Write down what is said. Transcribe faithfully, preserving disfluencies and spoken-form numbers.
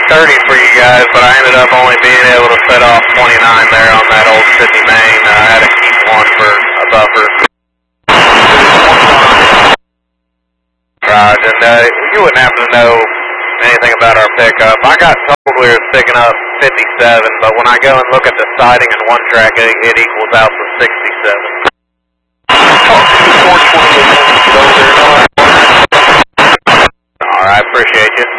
thirty for you guys, but I ended up only being able to set off twenty-nine there on that old Sydney main. Uh, I had to keep one for a buffer. Right, and uh, you wouldn't happen to know anything about our pickup. I got told we were sticking up fifty-seven, but when I go and look at the siding in one track, it, it equals out to sixty-seven. Alright, appreciate you.